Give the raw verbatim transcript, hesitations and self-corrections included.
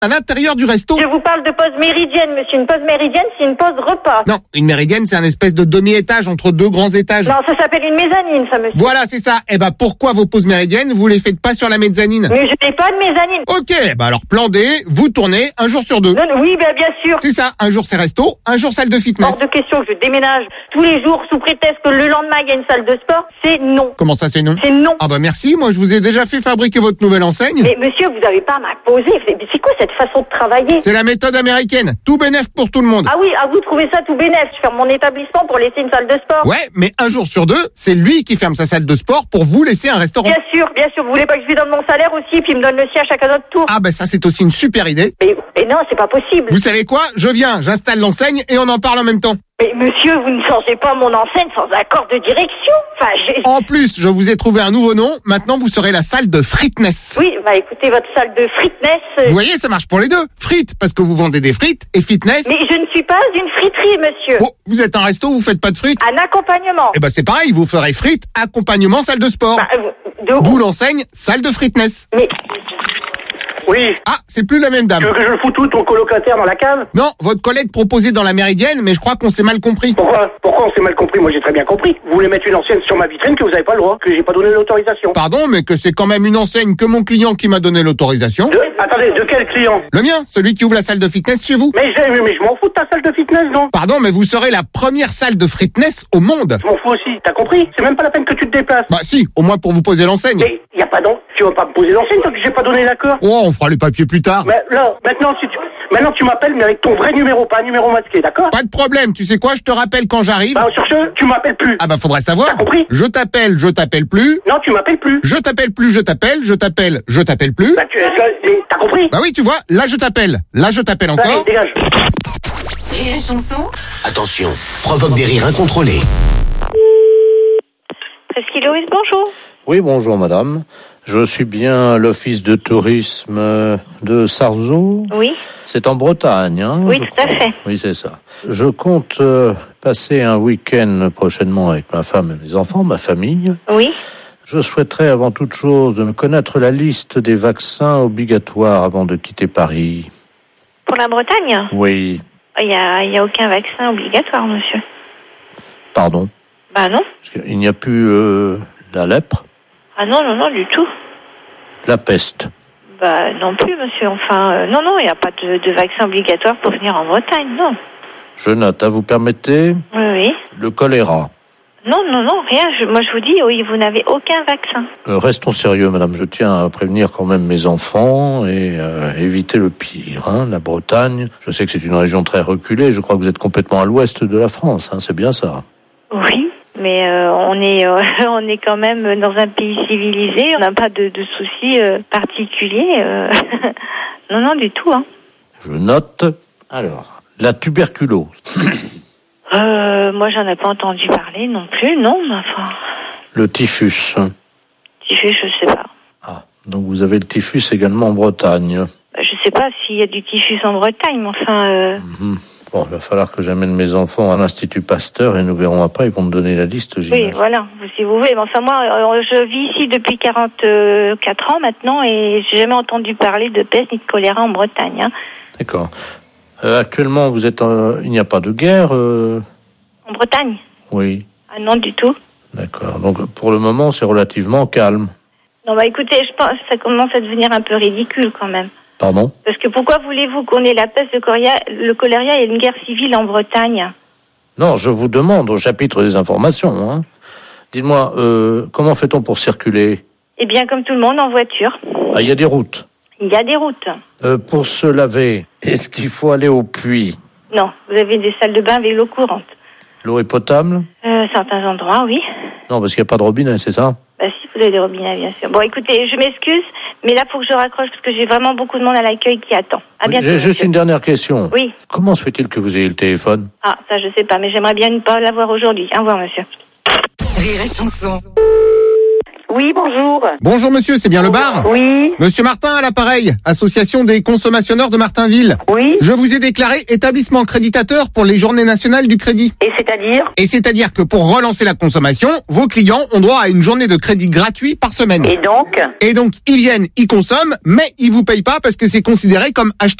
à l'intérieur du resto. Je vous parle de pause méridienne, monsieur. Une pause méridienne, c'est une pause repas. Non, une méridienne, c'est un espèce de demi-étage entre deux grands étages. Non, ça s'appelle une mezzanine, ça, monsieur. Voilà, c'est ça. Eh ben, pourquoi vos pauses méridiennes, vous les faites pas sur la mezzanine? Mais je n'ai pas de mezzanine. Ok, bah alors plan D, vous tournez un jour sur deux. Non, oui, ben, bien sûr. C'est ça, un jour c'est resto, un jour salle de fitness. Hors de question que je déménage tous les jours sous prétexte que le lendemain il y a une salle de sport, c'est non. Comment ça, c'est non? C'est non. Ah bah merci, moi je vous ai déjà fait fabriquer votre nouvelle enseigne. Mais monsieur, vous n'avez pas à m'imposer. C'est c'est quoi cette façon de travailler? C'est la méthode américaine, tout bénef pour tout le monde. Ah oui, à vous trouvez ça tout bénef. Je ferme mon établissement pour laisser une salle de sport. Ouais, mais un jour sur deux, c'est lui qui ferme sa salle de sport pour vous laisser un restaurant. Bien sûr, bien sûr. Vous voulez pas que je lui donne mon salaire aussi, puis il me donne le sien à chacun notre tour? Ah bah ça c'est aussi une super idée. Mais, mais non, c'est pas possible. Vous savez quoi? Je viens, j'installe l'enseigne et on en parle en même temps. Mais monsieur, vous ne changez pas mon enseigne sans accord de direction. Enfin, j'ai... En plus, je vous ai trouvé un nouveau nom. Maintenant, vous serez la salle de fritness. Oui, bah écoutez, votre salle de fitness... euh, Vous voyez, ça marche pour les deux. Frites, parce que vous vendez des frites, et fitness. Mais je ne suis pas une friterie, monsieur. Bon, vous êtes un resto, vous faites pas de frites. Un accompagnement. Eh ben c'est pareil, vous ferez frites, accompagnement, salle de sport. Bah, euh, de... D'où l'enseigne, salle de fitness. Mais... Oui. Ah, c'est plus la même Tu dame. veux que je le foute tout, ton colocataire, dans la cave? Non, votre collègue proposait dans la méridienne, mais je crois qu'on s'est mal compris. Pourquoi Pourquoi on s'est mal compris? Moi, j'ai très bien compris. Vous voulez mettre une enseigne sur ma vitrine que vous n'avez pas le droit, que j'ai pas donné l'autorisation. Pardon, mais que c'est quand même une enseigne que mon client qui m'a donné l'autorisation. De... Attendez, de quel client? Le mien, celui qui ouvre la salle de fitness chez vous. Mais, j'ai- mais je m'en fous de ta salle de fitness, non? Pardon, mais vous serez la première salle de fitness au monde. Je m'en fous aussi, t'as compris? C'est même pas la peine que tu te déplaces. Bah si, au moins pour vous poser l'enseigne. Mais y a pas d'en... Tu vas pas me poser l'enseigne tant que j'ai pas donné l'accord. Oh, on fera les papiers plus tard. Mais là, maintenant, si tu... maintenant tu m'appelles, mais avec ton vrai numéro, pas un numéro masqué, d'accord? Pas de problème, tu sais quoi, je te rappelle quand j'arrive. Bah, sur ce, tu m'appelles plus. Ah bah faudrait savoir. T'as compris? Je t'appelle, je t'appelle plus. Non, tu m'appelles plus. Je t'appelle plus, je t'appelle, je t'appelle, je t'appelle plus. Bah, tu... mais t'as compris? Bah oui, tu vois, là je t'appelle, là je t'appelle Allez, encore. dégage. Et la chanson. Attention, provoque des rires incontrôlés. Presqu'île Loris, bonjour. Oui, bonjour madame. Je suis bien à l'office de tourisme de Sarzeau. Oui. C'est en Bretagne, hein? Oui, je tout à crois. fait. Oui, c'est ça. Je compte euh, passer un week-end prochainement avec ma femme et mes enfants, ma famille. Oui. Je souhaiterais avant toute chose me connaître la liste des vaccins obligatoires avant de quitter Paris. Pour la Bretagne, Oui, il n'y a, il y a aucun vaccin obligatoire, monsieur. pardon. Bah non. Parce qu'il n'y a plus euh, la lèpre, Ah non, non, non, du tout. la peste. Bah non plus, monsieur. Enfin, euh, non, non, il n'y a pas de, de vaccin obligatoire pour venir en Bretagne, non. Je note, hein, vous permettez, Oui, oui. le choléra. Non, non, non, rien. Je, moi, je vous dis, oui, vous n'avez aucun vaccin. Euh, restons sérieux, madame. Je tiens à prévenir quand même mes enfants et euh, éviter le pire. Hein. La Bretagne, je sais que c'est une région très reculée. Je crois que vous êtes complètement à l'ouest de la France. Hein. C'est bien ça. Oui, mais euh, on est euh, on est quand même dans un pays civilisé. On n'a pas de, de soucis euh, particuliers. euh. Non, non, du tout. Hein. Je note. Alors, la tuberculose. Euh, moi, j'en ai pas entendu parler non plus, non. Mais enfin, Le typhus. typhus, je sais pas. Ah, donc vous avez le typhus également en Bretagne. Je sais pas s'il y a du typhus en Bretagne, mais enfin. Euh... Mhm. Bon, il va falloir que j'amène mes enfants à l'Institut Pasteur et nous verrons après. Ils vont me donner la liste, j'imagine. Oui, voilà, si vous voulez. Mais enfin, moi, euh, je vis ici depuis quarante-quatre ans maintenant et j'ai jamais entendu parler de peste ni de choléra en Bretagne. Hein. D'accord. Euh, actuellement, vous êtes, en... il n'y a pas de guerre. Euh... En Bretagne? Oui. Ah non, du tout. D'accord. Donc pour le moment, c'est relativement calme. Non, bah écoutez, je pense que ça commence à devenir un peu ridicule quand même. Pardon? Parce que pourquoi voulez-vous qu'on ait la peste, le choléra, le choléra et une guerre civile en Bretagne? Non, je vous demande au chapitre des informations. Hein. Dites-moi, euh, comment fait-on pour circuler? Eh bien, comme tout le monde, en voiture. Ah, il y a des routes. Il y a des routes. Euh, pour se laver, est-ce qu'il faut aller au puits? Non, vous avez des salles de bain avec l'eau courante. L'eau est potable? Euh, certains endroits, oui. Non, parce qu'il n'y a pas de robinet, c'est ça? Bah si, vous avez des robinets, bien sûr. Bon, écoutez, je m'excuse, mais là, il faut que je raccroche parce que j'ai vraiment beaucoup de monde à l'accueil qui attend. À Oui, bientôt. j'ai juste monsieur. une dernière question. Oui. Comment se fait-il que vous ayez le téléphone? Ah, ça, je sais pas, mais j'aimerais bien ne pas l'avoir aujourd'hui. Au revoir, monsieur. Rire et chanson. Oui, bonjour. Bonjour monsieur, c'est bien le bar? Oui. Monsieur Martin à l'appareil, association des consommateurs de Martinville. Oui. Je vous ai déclaré établissement créditateur pour les journées nationales du crédit. Et c'est-à-dire? Et c'est-à-dire que pour relancer la consommation, vos clients ont droit à une journée de crédit gratuit par semaine. Et donc? Et donc, ils viennent, ils consomment, mais ils vous payent pas parce que c'est considéré comme acheter